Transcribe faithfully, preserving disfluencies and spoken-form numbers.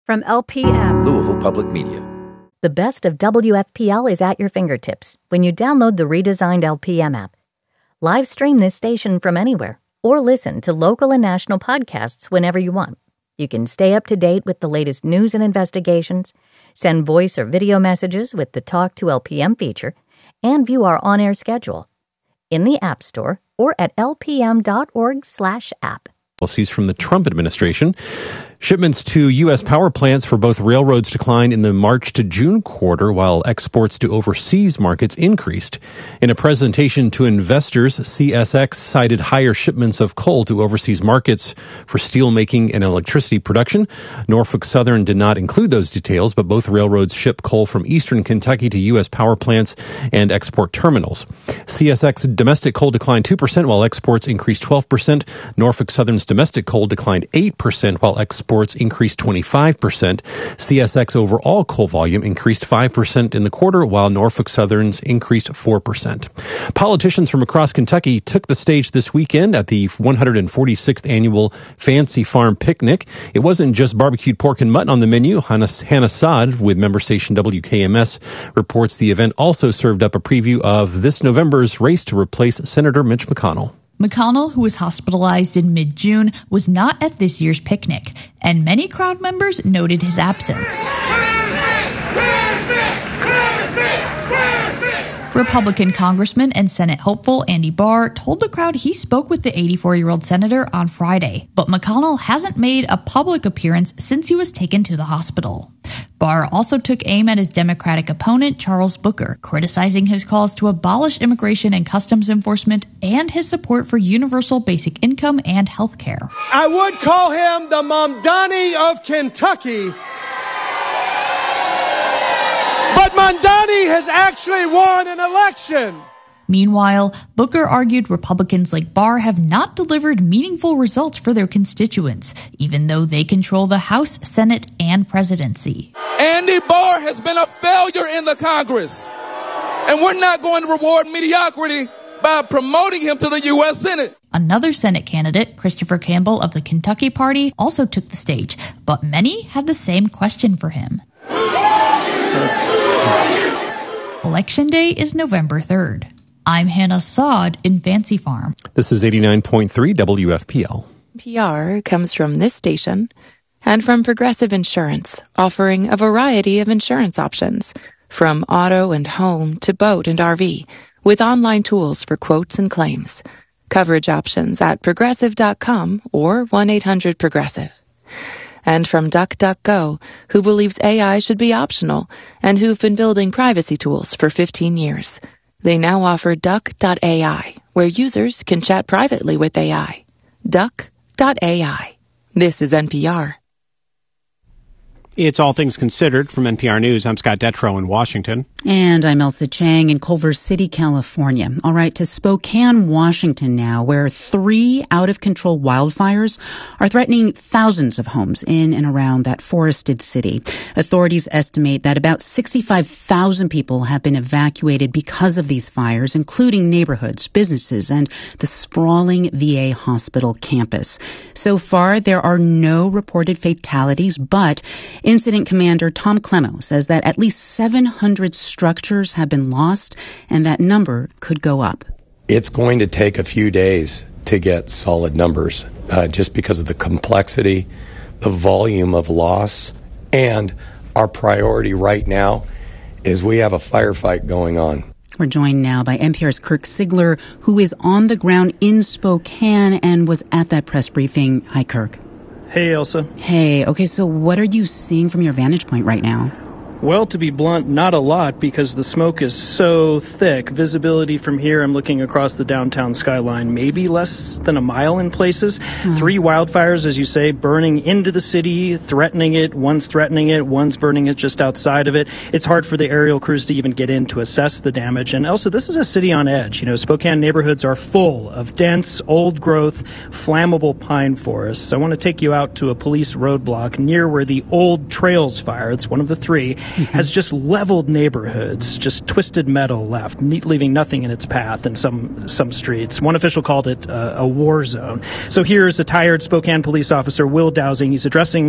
From L P M, Louisville Public Media. The best of W F P L is at your fingertips when you download the redesigned L P M app. Live stream this station from anywhere or listen to local and national podcasts whenever you want. You can stay up to date with the latest news and investigations, send voice or video messages with the Talk to L P M feature, and view our on-air schedule in the App Store or at l p m dot org slash app. Policies from the Trump administration. Shipments to U S power plants for both railroads declined in the March to June quarter, while exports to overseas markets increased. In a presentation to investors, C S X cited higher shipments of coal to overseas markets for steelmaking and electricity production. Norfolk Southern did not include those details, but both railroads ship coal from eastern Kentucky to U S power plants and export terminals. C S X domestic coal declined two percent, while exports increased twelve percent. Norfolk Southern's domestic coal declined eight percent, while exports increased twenty-five percent. C S X overall coal volume increased five percent in the quarter, while Norfolk Southern's increased four percent. Politicians from across Kentucky took the stage this weekend at the one hundred forty-sixth annual Fancy Farm Picnic. It wasn't just barbecued pork and mutton on the menu. Hannah, Hannah Saad with member station W K M S reports the event also served up a preview of this November's race to replace Senator Mitch McConnell. McConnell, who was hospitalized in mid-June, was not at this year's picnic, and many crowd members noted his absence. Republican Congressman and Senate hopeful Andy Barr told the crowd he spoke with the eighty-four-year-old senator on Friday, but McConnell hasn't made a public appearance since he was taken to the hospital. Barr also took aim at his Democratic opponent, Charles Booker, criticizing his calls to abolish immigration and customs enforcement and his support for universal basic income and health care. I would call him the Mamdani of Kentucky, but Mamdani has actually won an election. Meanwhile, Booker argued Republicans like Barr have not delivered meaningful results for their constituents, even though they control the House, Senate, and presidency. Andy Barr has been a failure in the Congress, and we're not going to reward mediocrity by promoting him to the U S Senate. Another Senate candidate, Christopher Campbell of the Kentucky Party, also took the stage, but many had the same question for him. Election Day is November third. I'm Hannah Saad in Fancy Farm. This is eighty-nine point three W F P L. N P R comes from this station and from Progressive Insurance, offering a variety of insurance options, from auto and home to boat and R V, with online tools for quotes and claims. Coverage options at progressive dot com or one eight hundred progressive. And from DuckDuckGo, who believes A I should be optional and who've been building privacy tools for fifteen years. They now offer duck dot A I, where users can chat privately with A I. duck dot A I. This is N P R. It's All Things Considered from N P R News. I'm Scott Detrow in Washington. And I'm Elsa Chang in Culver City, California. All right, to Spokane, Washington now, where three out-of-control wildfires are threatening thousands of homes in and around that forested city. Authorities estimate that about sixty-five thousand people have been evacuated because of these fires, including neighborhoods, businesses, and the sprawling V A hospital campus. So far, there are no reported fatalities, but Incident Commander Tom Clemo says that at least seven hundred structures have been lost, and that number could go up. It's going to take a few days to get solid numbers, uh, just because of the complexity, the volume of loss, and our priority right now is we have a firefight going on. We're joined now by N P R's Kirk Sigler, who is on the ground in Spokane and was at that press briefing. Hi, Kirk. Hey, Elsa. Hey, okay, so what are you seeing from your vantage point right now? Well, to be blunt, not a lot because the smoke is so thick. Visibility from here, I'm looking across the downtown skyline, maybe less than a mile in places. Hmm. Three wildfires, as you say, burning into the city, threatening it. One's threatening it, one's burning it just outside of it. It's hard for the aerial crews to even get in to assess the damage. And also, this is a city on edge. You know, Spokane neighborhoods are full of dense, old-growth, flammable pine forests. I want to take you out to a police roadblock near where the Old Trails fire, it's one of the three, has just leveled neighborhoods, just twisted metal left, leaving nothing in its path in some some streets. One official called it uh, a war zone. So here's a tired Spokane police officer, Will Dowsing. He's addressing